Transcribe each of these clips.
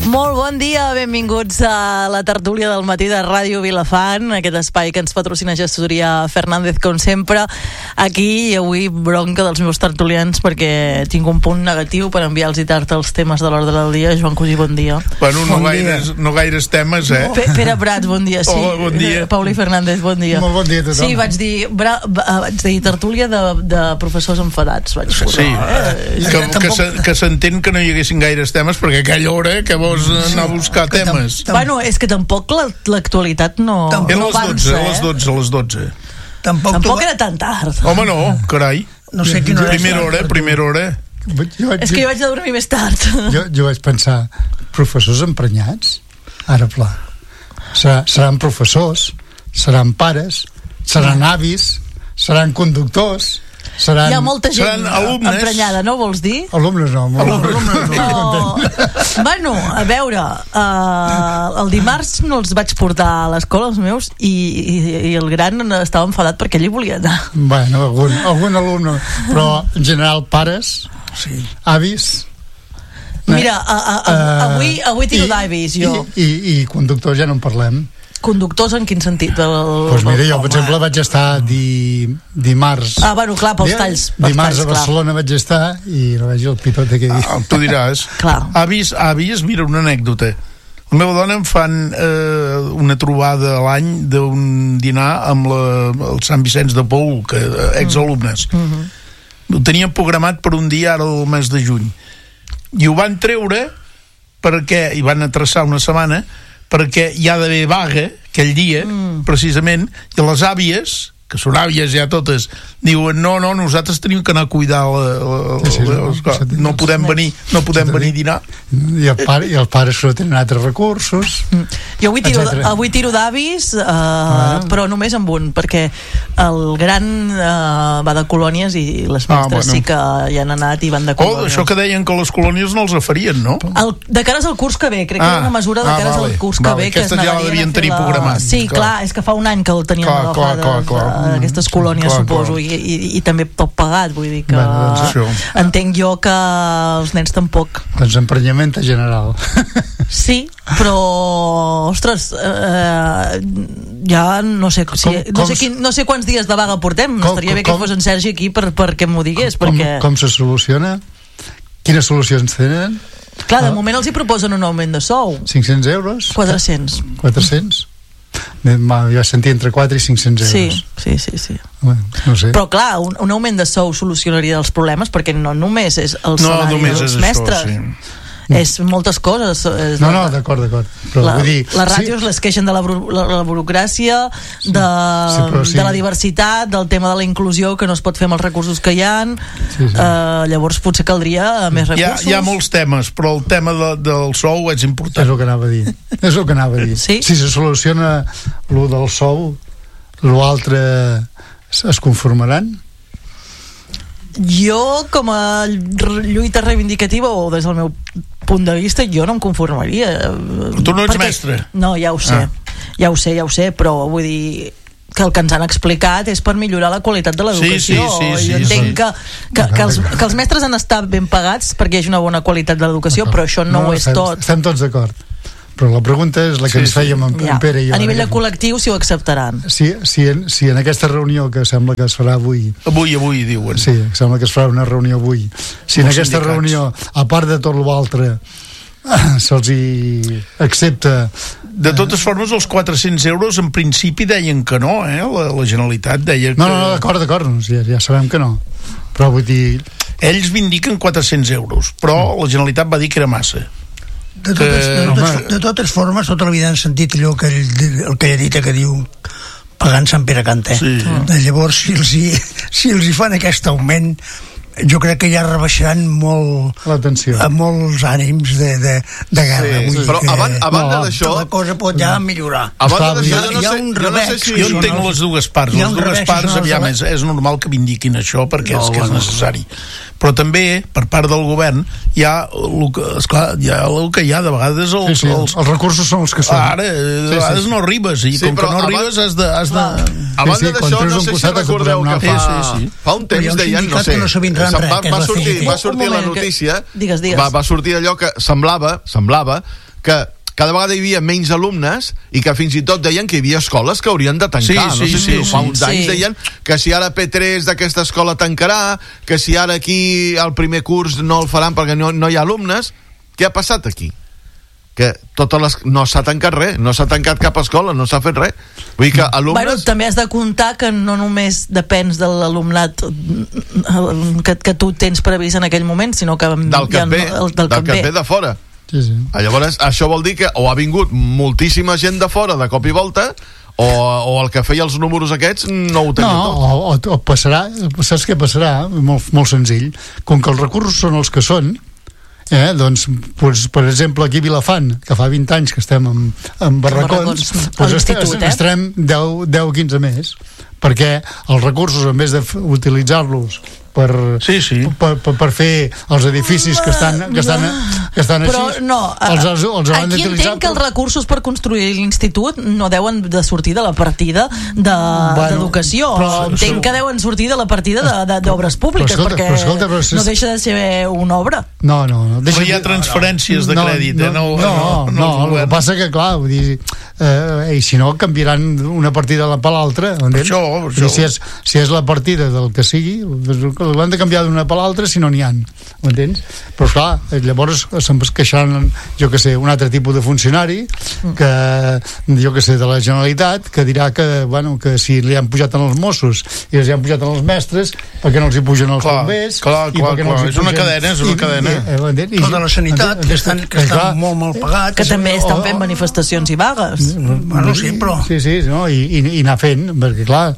Molt bon dia, benvinguts a la tertúlia del matí de Ràdio Vilafant, aquest espai que ens patrocina Gestoria Fernández, com sempre. Aquí, avui, bronca dels meus tertulians, perquè tinc un punt negatiu per enviar-los tard els temes de l'ordre del dia. Joan Cosí, bon dia. Bueno, no gaires temes, eh? Pere Prats, bon dia. Sí. Hola, bon dia. Pauli Fernández, bon dia. Molt bon dia a tothom. Sí, vaig dir tertúlia de professors enfadats. Sí, que s'entén que no hi haguessin gaires temes, perquè a aquella hora que vols anar a buscar temes. Bueno, és que tampoc l'actualitat no avança, a les 12. Tampoc era tan tard. Home, no, carai. No sé quina hora. Primera hora. És que jo vaig a dormir més tard. Jo vaig pensar, professors emprenyats? Ara, pla. Seran professors, seran pares, seran avis, seran conductors, hi ha molta gent emprenyada, no vols dir? Alumnes no. Bueno, a veure, el dimarts no els vaig portar a l'escola, els meus, i el gran estava enfadat perquè ell hi volia anar. Bueno, algun alumne, però en general pares, avis. Mira, avui tiro d'avis, jo. I conductors ja no en parlem. Conductors en quin sentit? Doncs mira, jo per exemple vaig estar dimarts. Bueno, clar, pels talls. Dimarts a Barcelona vaig estar i no veig el pitote que diu. Tu diràs. Avis, mira, una anècdota. La meva dona em fan una trobada a l'any d'un dinar amb el Sant Vicenç de Paül, exalumnes. Ho tenien programat per un dia ara el mes de juny. I ho van treure perquè hi van traçar una setmana perquè hi ha d'haver vaga aquell dia, precisament, i les àvies, que són àvies ja totes, diuen, no, nosaltres tenim que anar a cuidar no podem venir a dinar. I els pares tenen altres recursos. Jo avui tiro d'avis, però només amb un, perquè el gran va de colònies i les mestres sí que hi han anat i van de colònies. Això que deien que les colònies no els referien, no? De cares al curs que ve, crec que era una mesura de cares al curs que ve, que es ja la devien tenir programat. Sí, clar, és que fa un any que el teníem agafat aquestes colònies, suposo, i també tot pagat, vull dir que entenc jo que els nens tampoc. Doncs emprenyament general. Sí, però ostres, ja no sé quants dies de vaga portem. Estaria bé que fos en Sergi aquí perquè m'ho digués. Com se soluciona? Quines solucions tenen? Clar, de moment els hi proposen un augment de sou. 500 euros? 400. 400? Jo sentia entre 4 i 500 euros. Sí. Bueno, no sé. Però clar, un augment de sou solucionaria els problemes, perquè no només és el salari dels mestres. És moltes coses. No, d'acord. Però vull dir, les ràdios les queixen de la burocràcia, de la diversitat, del tema de la inclusió, que no es pot fer amb els recursos que hi ha. Llavors potser caldria més recursos. Hi ha molts temes, però el tema del sou és important. És el que anava a dir. Sí? Si se soluciona lo del sou, l'altre es conformaran? Jo, com a lluita reivindicativa, o des del meu punt de vista, jo no em conformaria. Tu no ets mestre? No, ja ho sé, però vull dir que el que ens han explicat és per millorar la qualitat de l'educació. Jo entenc que els mestres han estat ben pagats perquè hi hagi una bona qualitat de l'educació, però això no ho és tot. Estem tots d'acord. Però la pregunta és la que ens fèiem en Pere i jo. A nivell de col·lectiu, si ho acceptaran. Si en aquesta reunió que sembla que es farà avui... Avui diuen. Sí, sembla que es farà una reunió avui. Si en aquesta reunió, a part de tot l'altre, se'ls hi accepta... De totes formes, els 400 euros en principi deien que no, la Generalitat deia que... No, d'acord, ja sabem que no. Però vull dir... Ells vindiquen 400 euros, però la Generalitat va dir que era massa. De totes formes, tota la vida han sentit allò que el que he dit, que diu pagant Sant Pere Canter. Llavors, si els hi fan aquest augment, jo crec que ja rebaixaran molt l'atenció, a molts ànims de guerra. Però a banda d'això, la cosa pot ja millorar. A banda d'això, jo entenc les dues parts. Les dues parts, aviam, és normal que vindiquin això perquè és necessari. Però també, per part del govern, hi ha el que hi ha, de vegades els recursos són els que són. Ara, de vegades no arribes, i com que no arribes has de... A banda d'això, no sé si recordeu que fa un temps deien, no sé, va sortir la notícia, va sortir allò que semblava que cada vegada hi havia menys alumnes i que fins i tot deien que hi havia escoles que haurien de tancar. Fa uns anys deien que si ara P3 d'aquesta escola tancarà, que si ara aquí el primer curs no el faran perquè no hi ha alumnes. Què ha passat aquí? Que no s'ha tancat res, no s'ha tancat cap escola, no s'ha fet res. Vull dir que alumnes... també has de comptar que no només depens de l'alumnat que tu tens previst en aquell moment, sinó que del que ve de fora. Sí. Llavors, això vol dir que o ha vingut moltíssima gent de fora de cop i volta, o el que feia els números aquests no ho tenia tot. O passarà, saps què passarà? Molt senzill. Com que els recursos són els que són, doncs, per exemple, aquí a Vilafant, que fa 20 anys que estem en barracons, estarem 10-15 més, perquè els recursos, en vez d'utilitzar-los per fer els edificis que estan però així, no, els han aquí entenc que els recursos per construir l'institut no deuen de sortir de la partida d'educació, entenc que deuen sortir de la partida d'obres públiques, perquè no deixa de ser una obra. No hi ha transferències de crèdit, no, el que passa que clar, vull dir, i si no canviaran una partida per l'altra, si és la partida del que sigui, l'han de canviar d'una per l'altra si no n'hi ha, m'entens? Però clar, llavors se'n queixaran, jo que sé, un altre tipus de funcionari que, jo que sé, de la Generalitat, que dirà que si li han pujat als Mossos i els han pujat als mestres, perquè no els hi pugen els bombers? Clar, és una cadena. Tota la sanitat, que estan molt mal pagats. Que també estan fent manifestacions i vagues. Sí, però... Sí, i anar fent, perquè clar,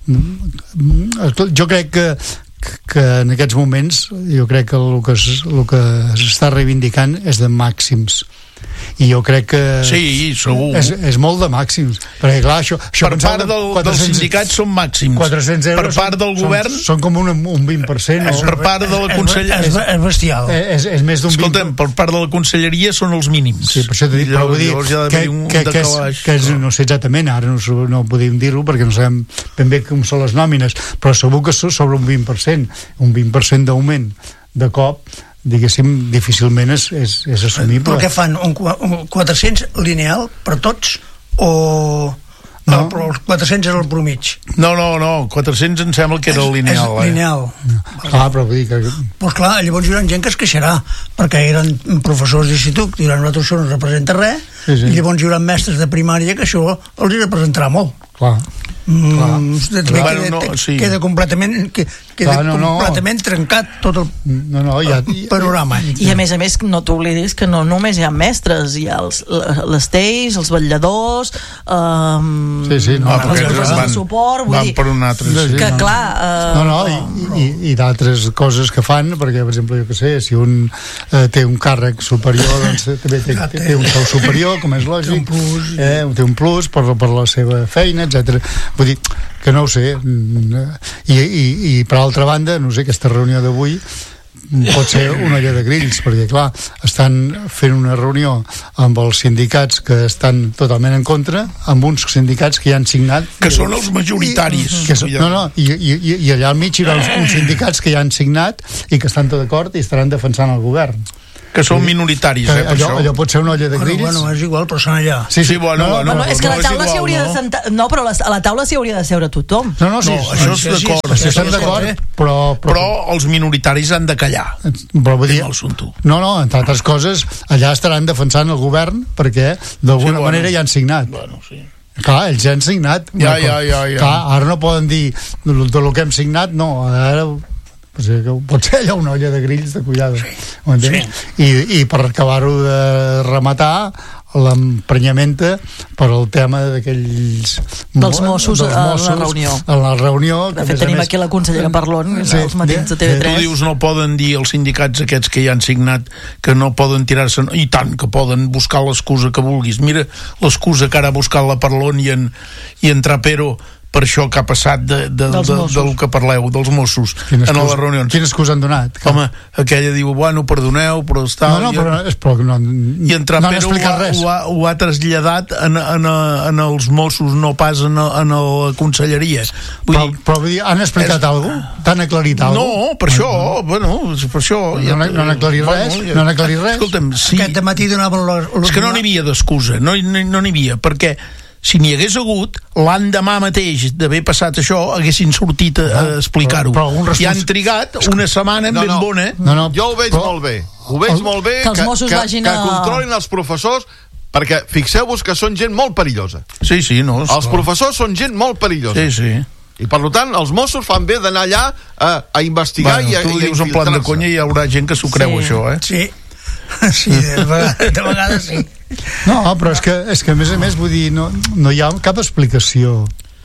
jo crec que en aquests moments jo crec que el que s'està reivindicant és de màxims, i jo crec que és molt de màxims, perquè clar, això per part dels sindicats són màxims, 400 euros per part del govern són com un 20%, per part de la conselleria és bestial, és més d'un 20%. Escolta'm, per part de la conselleria són els mínims, per això t'he dit, però vull dir que no sé exactament, ara no podem dir-ho perquè no sabem ben bé com són les nòmines, però segur que sobre un 20% d'augment de cop, diguéssim, difícilment és assumible. Però què fan? Un 400 lineal per tots? O... No, però els 400 és el promig. No, 400 em sembla que era el lineal. És lineal. Però vull dir que... Pues clar, llavors hi haurà gent que es queixarà, perquè eren professors d'institut, diran, nosaltres això no representa res, i llavors hi haurà mestres de primària que això els representarà molt. Clar. Queda completament trencat tot el panorama. I a més no t'oblidis que no només hi ha mestres, hi ha les TEIs, els vetlladors, els professors de suport, vull dir que clar i d'altres coses que fan, perquè per exemple, jo que sé, si un té un càrrec superior, doncs també té un sou superior, com és lògic, té un plus per la seva feina, etc. Vull dir, que no ho sé, i per altra banda, no sé, aquesta reunió d'avui pot ser una olla de grills, perquè clar, estan fent una reunió amb els sindicats que estan totalment en contra, amb uns sindicats que ja han signat, que són els majoritaris, i allà al mig hi haurà uns sindicats que ja han signat i que estan tot d'acord i estaran defensant el govern, que són minoritaris, allò pot ser una olla de grills. Bueno, és igual, però són allà. Sí, bueno, és que a la taula s'hi hauria de sentar... No, però a la taula s'hi hauria de seure tothom. Sí, això és d'acord. Això estem d'acord, però els minoritaris han de callar. Però vull dir... entre altres coses, allà estaran defensant el govern perquè d'alguna manera ja han signat. Bueno, sí. Clar, ells ja han signat. Ja. Clar, ara no poden dir del que hem signat, no, ara... pot ser allò una olla de grills de cuidado, i per acabar-ho de rematar l'emprenyamenta per al tema d'aquells dels Mossos a la reunió. De fet tenim aquí la consellera Parlon als matins de TV3. Tu dius no poden dir els sindicats aquests que ja han signat que no poden tirar-se, i tant que poden buscar l'excusa que vulguis. Mira l'excusa que ara ha buscat la Parlon i en Trapero per això que ha passat del que parleu, dels Mossos, en les reunions. Quina excusa han donat? Home, aquella diu, bueno, perdoneu, però està... I en Trapero ho ha traslladat en els Mossos, no pas en la conselleria. Però han explicat alguna cosa? T'han aclarit alguna cosa? No, per això, bueno, per això... No han aclarit res? No han aclarit res? Escolta'm, sí... Aquest dematí donaven... És que no n'hi havia d'excusa, no n'hi havia, perquè si n'hi hagués hagut, l'endemà mateix d'haver passat això, haguessin sortit a explicar-ho. I han trigat una setmana ben bona. Jo ho veig molt bé. Ho veig molt bé que controlin els professors, perquè fixeu-vos que són gent molt perillosa. Sí, no. Els professors són gent molt perillosa. Sí. I per tant, els Mossos fan bé d'anar allà a investigar i a tu dius en plan de conya i hi haurà gent que s'ho creu, això, eh? Sí, de vegades sí. No, però és que a més vull dir, no hi ha cap explicació.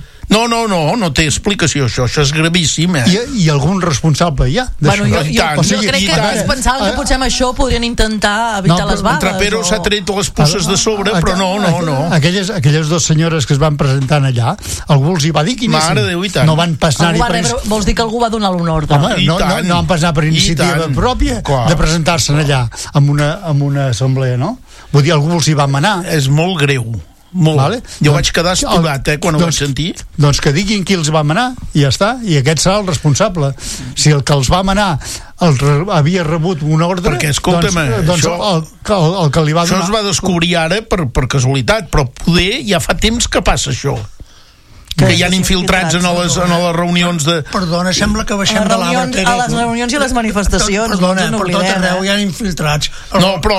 No té explicació, això és gravíssim, I algun responsable hi ha? Bueno, jo crec que ells pensaven que potser amb això podrien intentar evitar les vagues. Trapero s'ha tret les puces de sobre, però no. Aquelles dues senyores que es van presentar allà, algú els hi va dir quin és? No van passar-hi per... Vols dir que algú va donar un ordre? No van passar per iniciativa pròpia de presentar-se allà amb una assemblea, no? Vull dir, algú els hi va manar. És molt greu. Molt. Jo vaig quedar estudat, quan ho vaig sentir. Doncs que diguin qui els va manar i ja està, i aquest serà el responsable. Si el que els va manar havia rebut un ordre, perquè escolta'm, el que li va donar... Això es va descobrir ara per casualitat, però poder ja fa temps que passa això, que hi ha infiltrats en les reunions de... Perdona, sembla que baixem de l'arbre. A les reunions i les manifestacions. Perdona, per tot arreu hi ha infiltrats. No, però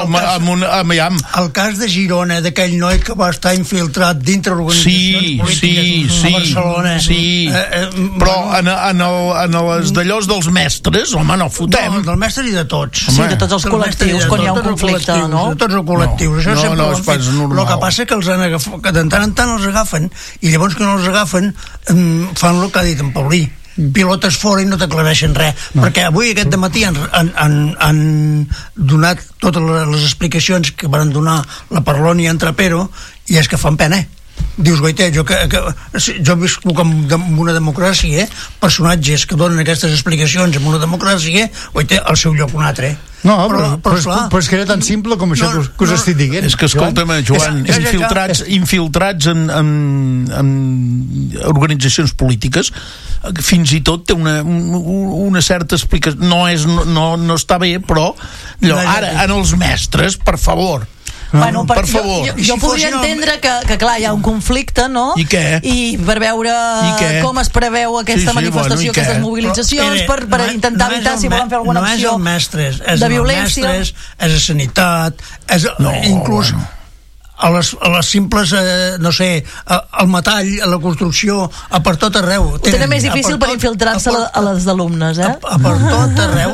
el cas de Girona, d'aquell noi que va estar infiltrat dintre organitzacions polítiques a Barcelona. Sí, però en les d'allòs dels mestres, home, no fotem. Del mestre i de tots. Sí, de tots els col·lectius, quan hi ha un conflicte, no? De tots els col·lectius. Això sempre ho han fet. El que passa que de tant en tant els agafen, i llavors que no els agafen fan el que ha dit en Paulí, pilotes fora i no t'aclareixen res, perquè avui aquest dematí han donat totes les explicacions que van donar la Parloni en Trapero, i és que fan pena. Dius, goite, jo visc en una democràcia, personatges que donen aquestes explicacions en una democràcia, goite, al seu lloc un altre. No, però és que era tan simple com això que us estic dient. És que, escolta'm, Joan, infiltrats en organitzacions polítiques, fins i tot té una certa explicació. No està bé, però ara, en els mestres, per favor. Bueno, per favor. Jo podria entendre que clar, hi ha un conflicte, no? I què? I per veure com es preveu aquesta manifestació, aquestes mobilitzacions, per intentar evitar si volen fer alguna acció de violència. És els mestres, és a sanitat, inclús a les simples, no sé, al metall, a la construcció, per tot arreu. Ho tenen més difícil per infiltrar-se a les d'alumnes, eh? Per tot arreu.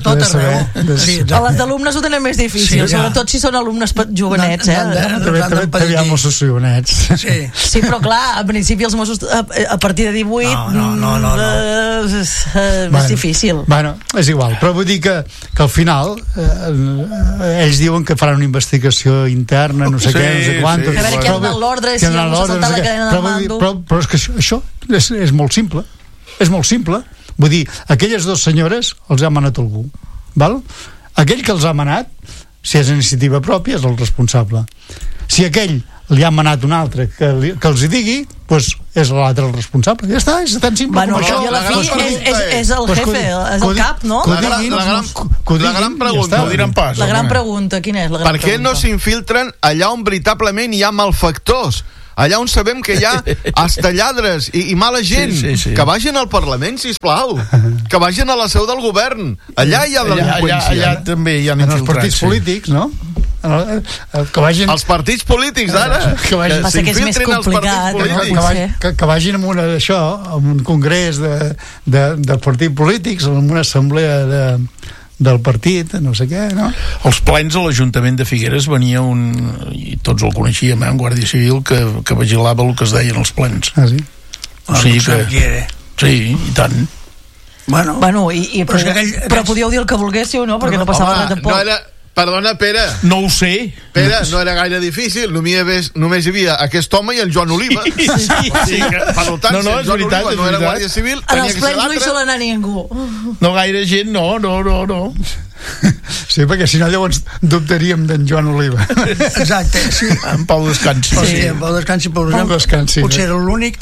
A les d'alumnes ho tenen més difícil, sobretot si són alumnes jovenets, eh? També hi ha Mossos jovenets. Sí, però clar, a principi els Mossos a partir de 18 és difícil. Bueno, és igual, però vull dir que al final ells diuen que faran una investigació interna, no sé què, no sé quantos. A veure qui ha donat l'ordre, si algú s'ha saltat la cadena de mando. Però és que això és molt simple. És molt simple. Vull dir, aquelles dues senyores els ha manat algú. Val? Aquell que els ha manat, si és iniciativa pròpia, és el responsable. Si aquell li ha manat un altre que els hi digui, doncs és l'altre el responsable. Ja està, és tan simple com això. I a la fi és el jefe, és el cap, no? La gran pregunta, ho diran pas. La gran pregunta, quina és la gran pregunta? Per què no s'infiltren allà on veritablement hi ha malfactors? Allà on sabem que hi ha hasta lladres i mala gent, que vagin al Parlament, sisplau, que vagin a la seu del govern, allà hi ha delinqüència. Allà també hi ha infiltrats. En els partits polítics, no? Que vagin... Els partits polítics d'ara, que s'infiltrin els partits polítics, que vagin amb una d'això, amb un congrés de partits polítics, amb una assemblea del partit, no sé què, no? Els plens a l'Ajuntament de Figueres venia i tots el coneixíem, un guàrdia civil que vigilava el que es deien els plens. Ah, sí? O sigui que... Sí, i tant. Bueno, però podíeu dir el que volguéssiu, no? Perquè no passava res tampoc. Perdona, Pere. No ho sé. Pere, no era gaire difícil. Només hi havia aquest home i el Joan Oliva. Sí. Per tant, No, és veritat, Oliva no era Guàrdia Civil, En els plens no hi sol anar ningú. No gaire gent, no. Sí, perquè si no llavors dubtaríem d'en Joan Oliva. Exacte, sí. En Pau Descansi. Hòstia, en Pau Descansi, per exemple, Descansi, potser era l'únic.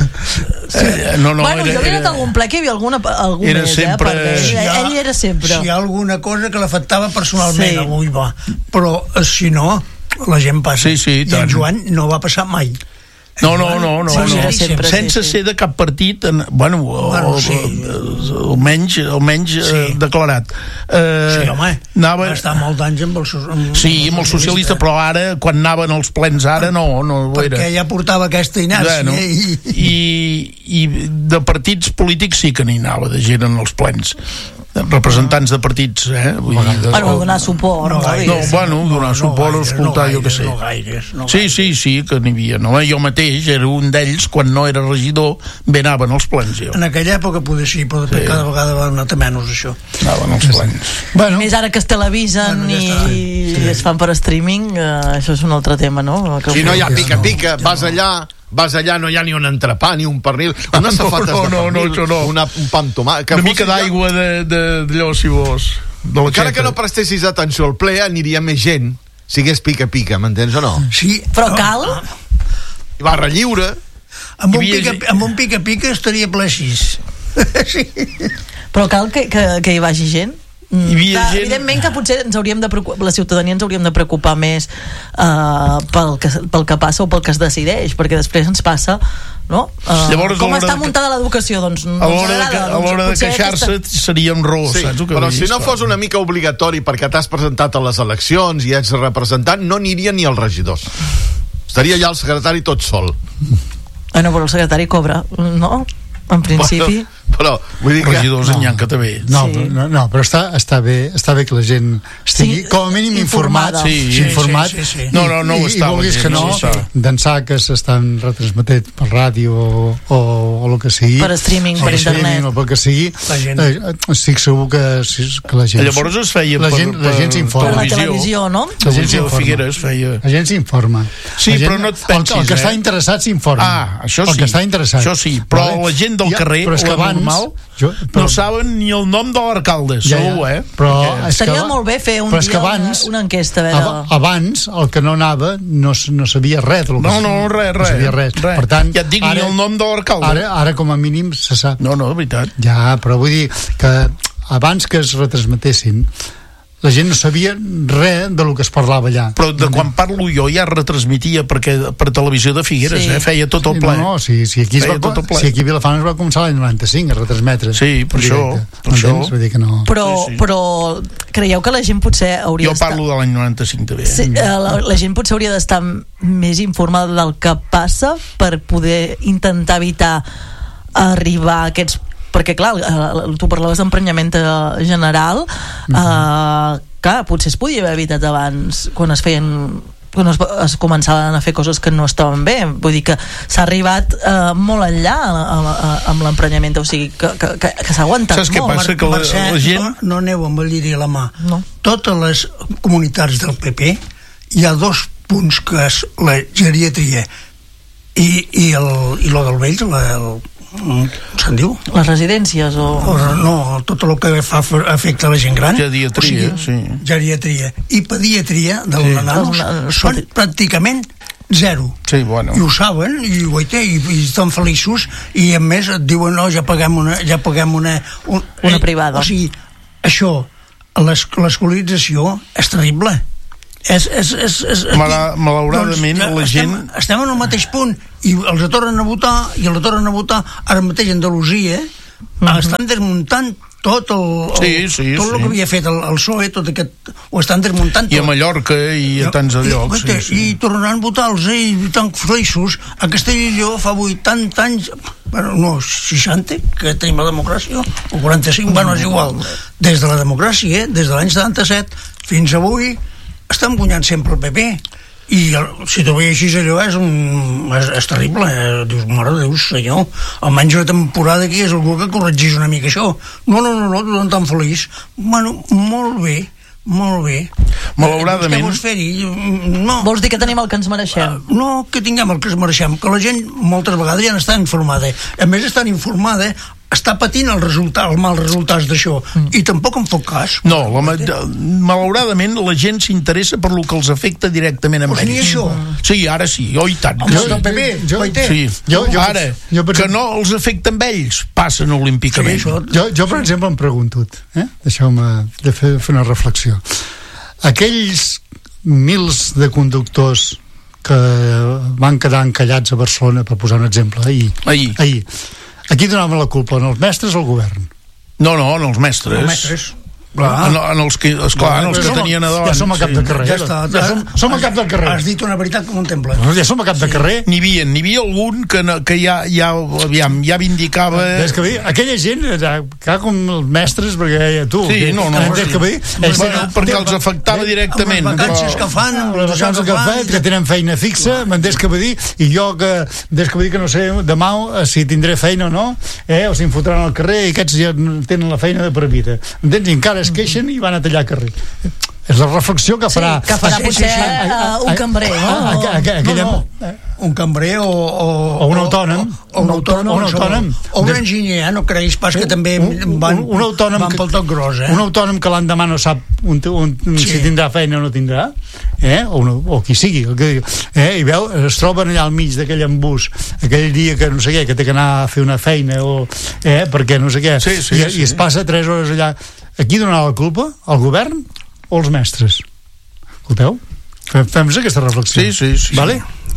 No, Bueno, jo crec que algun ple que hi havia algú era més, sempre- perquè ell era sempre. Si hi ha alguna cosa que l'afectava personalment, Sí. avui va. Però si no, la gent passa. Sí, I tant. en Joan no va passar mai. No. Sí, era sempre, Sense sí. ser de cap partit, Sí. almenys Sí. declarat. Sí, home, Anava... va estar molt d'anys amb els Sí, amb el socialista, però ara, quan anaven als plens, ara no ho era. perquè ja portava aquesta inèrcia. Bueno, i de partits polítics sí que n'hi anava, de gent en els plens. Representants de partits, vull dir, Bueno, donar suport. No gaire. donar suport o escoltar, jo què sé. No gaires. Sí, que n'hi havia, no? Jo mateix era un d'ells, quan no era regidor, bé anaven als plens, jo. En aquella època poder sí, però cada vegada va anar menys això. Anaven als plens. Bueno, Més ara que es televisen Bueno, ja està. i es fan per streaming, això és un altre tema, no? Si no hi ha pica-pica, vas allà, no hi ha ni un entrepà, ni un pernil, unes safates de pernil, això no. un pa amb tomàquet... Una mica d'aigua d'allò, si vols. Encara que no prestessis atenció al ple, aniria més gent, si hagués pica-pica, m'entens o no? Sí, Però cal... I barra lliure... amb un pica-pica estaria ple així. Sí. Però cal que hi vagi gent? Hi havia Clar, gent... evidentment que potser ens hauríem de preocupar, la ciutadania ens hauríem de preocupar més pel que passa o pel que es decideix, perquè després ens passa, no? Llavors, com a l'hora està de- muntada l'educació, doncs no A ens l'hora agrada. a l'hora de queixar-se seria un ros, Sí, saps el que però vull dir? si no fos una mica obligatori perquè t'has presentat a les eleccions i ets representant, no aniria ni els regidors. Estaria allà el secretari tot sol. Bueno, però el secretari cobra, no? En principi... Però vull dir que... Regidors en Llanca també. no, Sí. no, però està bé que la gent estigui Sí, com a mínim informada. informat Sí. No i ho està. vulguis que no, Sí. d'ençà que s'estan retransmetent per ràdio o el que sigui, Per streaming, o per internet. o pel que sigui, La gent. estic segur que la gent Llavors es feia la gent Per s'informa. la televisió, no? La gent Televisió de s'informa. Figueres feia... La gent s'informa. Sí, La gent, però no et pensis, el que està eh? interessat s'informa. Ah, això sí. El que està interessat. Això sí, però la gent del carrer, però és que la abans, normal, però, no saben ni el nom de l'alcalde, segur, Però és que Seria molt bé fer un però és que dia abans, una enquesta, a veure... abans el que no anava no sabia res del que res. no sabia res. Per tant, ja et dic ni el nom de l'alcalde. Ara com a mínim se sap. No, de veritat. Ja, però vull dir que abans que es retransmetessin la gent no sabia res del que es parlava allà. Però de quan parlo jo ja retransmetia perquè per televisió de Figueres, Sí. feia tot el ple. No, si aquí Feia tot el ple. si aquí a Vilafant es va començar l'any 95 a retransmetre. Sí, per en això, directe. per això. M'entens? Vull dir que no. Però creieu que la gent potser hauria Jo d'estar... parlo de l'any 95 també. Sí, la gent potser hauria d'estar més informada del que passa per poder intentar evitar arribar a aquests... Perquè, clar, tu parlaves d'emprenyament general, clar, potser es podia haver evitat abans, quan es feien... quan es començaven a fer coses que no estaven bé. Vull dir que s'ha arribat molt enllà amb l'emprenyament, o sigui, que s'ha aguantat Saps què molt. passa? Que la gent... No aneu amb el lliri a la mà. No. Totes les comunitats del PP hi ha dos punts que és la geriatria i lo del vell, se'n diu? Les residències o... No, tot el que afecta a la gent gran. Geriatria, sí. Geriatria i pediatria dels nanos són pràcticament zero. Sí, bueno. I ho saben, i estan feliços, i a més et diuen, no, ja paguem una privada. O sigui, això, l'escolarització és terrible. Malauradament la gent... Estem en el mateix punt i els tornen a votar ara mateix a Andalusia estan desmuntant tot el que havia fet el PSOE, tot aquest ho estan desmuntant tot. I a Mallorca i a tants llocs i tornaran a votar-los i tan feliços. A Castella i Lleó fa 80 anys, bueno, no, 60 que tenim la democràcia, o 45, bueno, és igual, des de la democràcia, des de l'any 77 fins avui estan guanyant sempre el PP i si t'ho veig així allò és terrible, dius, mare de Déu senyor, almenys una temporada aquí és algú que corregís una mica això. No, tothom tan feliç. Bueno, molt bé, molt bé. Malauradament. No. Vols dir que tenim el que ens mereixem? No que tinguem el que ens mereixem, que la gent moltes vegades ja n'està informada. A més, estan informada, està patint els mals resultats d'això, i tampoc en fot cas. No, malauradament la gent s'interessa per lo que els afecta directament amb ells. Ni això. Sí, ara sí, oi tant. Ara, que no els afecta amb ells, passen olímpicament. Jo, per exemple, em pregunto, deixeu-me fer una reflexió. Aquells mils de conductors que van quedar encallats a Barcelona, per posar un exemple, ahir. A qui donaven la culpa? En els mestres o al govern? No, en els mestres. En els que tenien a davant. Ja som a cap de carrer. Ja està. Som a cap del carrer. Has dit una veritat com un temple. Ja som a cap de carrer. N'hi havia algun que ja vindicava... És que aquella gent, com els mestres, perquè tu... Sí, perquè els afectava directament. Amb les vacances que fan, que tenen feina fixa, m'entens què vull dir? I jo, que no sé demà si tindré feina o no, o si em fotran al carrer, i aquests ja tenen la feina de per vida. Entens? I encara es queixen i van a tallar carrer. És la reflexió que farà... Sí, que farà potser un cambrer, no? Un cambrer o un autònom. O un enginyer, no creguis pas que també van pel tot gros, Un autònom que l'endemà no sap si tindrà feina o no tindrà, o qui sigui, i veu, es troben allà al mig d'aquell embús aquell dia que no sé què, que té que anar a fer una feina perquè no sé què, i es passa 3 hores allà. A qui donarà la culpa? Al govern o als mestres? Escolteu? Fem-nos aquesta reflexió. Sí. Vale?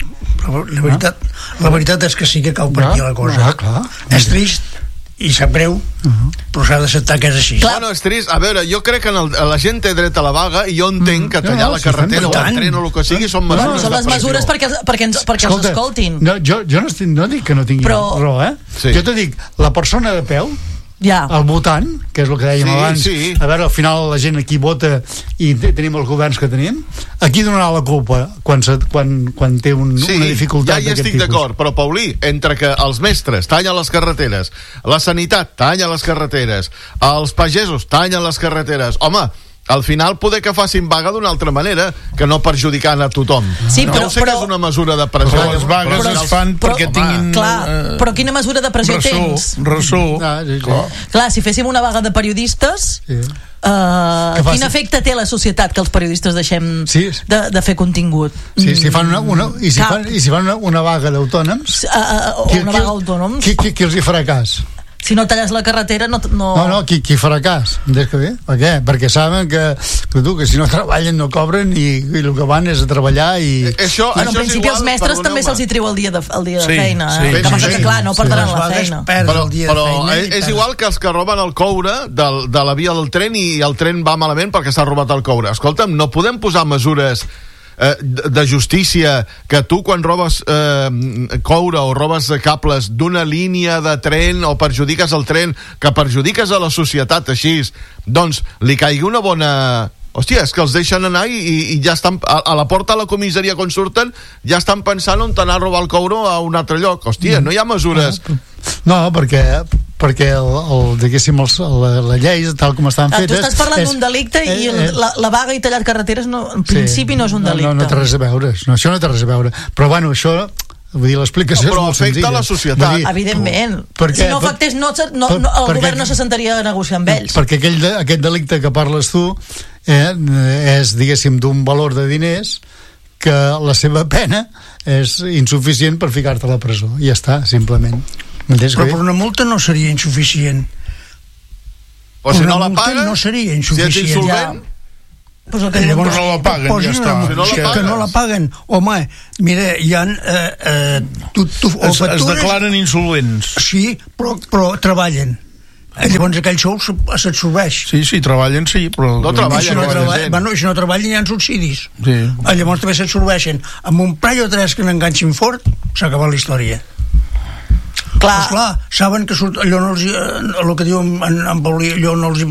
La veritat és que sí que cau per aquí la cosa. Clar. És trist i sap greu, però s'ha d'acceptar que és així. Bueno, és trist. A veure, jo crec que la gent té dret a la vaga i jo entenc que tallar la carretera o el tren o el que sigui són mesures són les mesures perquè els escoltin. Jo no dic que no tingui raó, Jo te dic, la persona de peu, el votant, que és el que dèiem abans, a veure, al final la gent aquí vota i tenim els governs que tenim, a qui donarà la culpa quan té una dificultat d'aquest tipus? Ja hi estic d'acord, però Paulí, entre que els mestres tallen les carreteres, la sanitat talla les carreteres, els pagesos tallen les carreteres, home, al final poder que facin vaga d'una altra manera, que no perjudicant a tothom. Sí, però sé que és una mesura de pressió. Però les vagues es fan perquè tinguin... Però quina mesura de pressió tens? Ressò. Clar, si féssim una vaga de periodistes... quin efecte té a la societat que els periodistes deixem de fer contingut? Si fan una vaga d'autònoms, qui els hi farà cas? Si no talles la carretera no... Qui farà cas? Per què? Perquè saben que si no treballen no cobren i el que van és a treballar i... En principi als mestres també se'ls hi treu el dia de feina. Que passa que, clar, no perdran la feina. Però és igual que els que roben el coure de la via del tren i el tren va malament perquè s'ha robat el coure. Escolta'm, no podem posar mesures de justícia que tu quan robes coure o robes cables d'una línia de tren o perjudiques el tren, que perjudiques a la societat així, doncs li caigui una bona... Hòstia, és que els deixen anar i ja estan a la porta de la comissaria quan surten ja estan pensant on anar a robar el coure a un altre lloc. Hòstia, no hi ha mesures... No, perquè diguéssim la llei tal com estan fetes... Tu estàs parlant d'un delicte i la vaga i tallar carreteres en principi no és un delicte. No té res a veure, això no té res a veure, però bueno, això vull dir, l'explicació és molt senzilla. Però afecta la societat. Evidentment. Si no afectés, el govern no se sentaria a negociar amb ells. Perquè aquest delicte que parles tu és, diguéssim, d'un valor de diners que la seva pena és insuficient per ficar-te a la presó. I ja està, simplement. Però per una multa no seria insuficient. O si no la paguen, no seria insuficient. Si ets insolvent, llavors no la paguen, ja està. Que no la paguen. Home, mira, hi ha... es declaren insolvents. Sí, però treballen. Llavors aquell sou s'absorbeix. Sí, treballen, sí, però... No treballen. I si no treballen hi ha subsidis. Sí. Llavors també s'absorbeixen. Amb un parell o 3 que n'enganxin fort, s'ha acabat la història. Clar, saben que surt allò no els, el que diu en Paulí, allò no els